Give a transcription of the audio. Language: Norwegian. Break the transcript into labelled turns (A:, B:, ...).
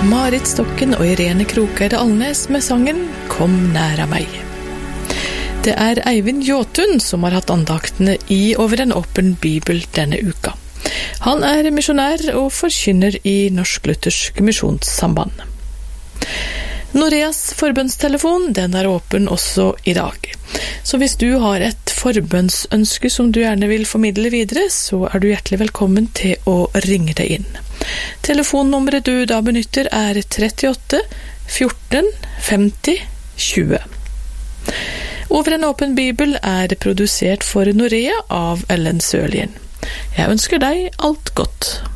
A: Marit Stokken og Irene Krokeide Alnes med sangen «Kom næra meg». Det Eivind Jåtun som har hatt andaktene i Over en åpen bibel denne uka. Han misjonær og forkynner i Norsk-Luthersk Misjonssamband. Noreas forbønnstelefon, den åpen også i dag. Så hvis du har et forbønnsønske som du gjerne vil formidle videre, så du hjertelig velkommen til å ringe deg inn. Telefonnummeret du da benytter 38 14 50 20. Over en åpen bibel produsert for Norea av Ellen Sørlien. Jeg ønsker deg alt godt.